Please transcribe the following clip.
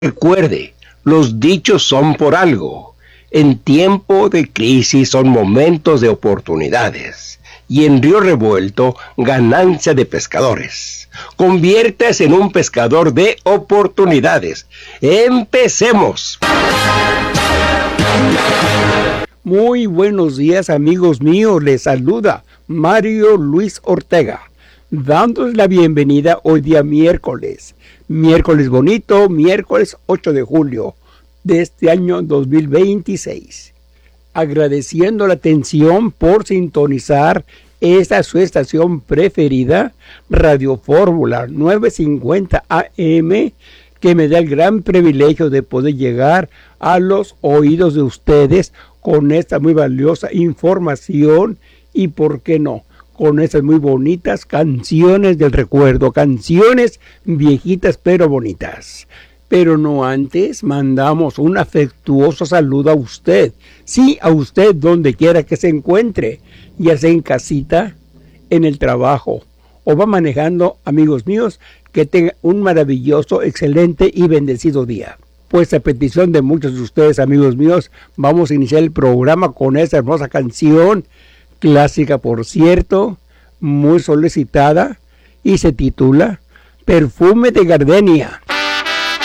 Recuerde, los dichos son por algo. En tiempo de crisis son momentos de oportunidades. Y en río revuelto, ganancia de pescadores. Conviértase en un pescador de oportunidades. ¡Empecemos! Muy buenos días, amigos míos. Les saluda Mario Luis Ortega, dándoles la bienvenida hoy día miércoles bonito, miércoles 8 de julio de este año 2026. Agradeciendo la atención por sintonizar esta su estación preferida, Radio Fórmula 950 AM, que me da el gran privilegio de poder llegar a los oídos de ustedes con esta muy valiosa información y, ¿por qué no?, con estas muy bonitas canciones del recuerdo, canciones viejitas pero bonitas. Pero no antes, mandamos un afectuoso saludo a usted, sí, a usted donde quiera que se encuentre, ya sea en casita, en el trabajo o va manejando, amigos míos, que tenga un maravilloso, excelente y bendecido día. Pues a petición de muchos de ustedes, amigos míos, vamos a iniciar el programa con esta hermosa canción, clásica por cierto, muy solicitada, y se titula Perfume de Gardenia.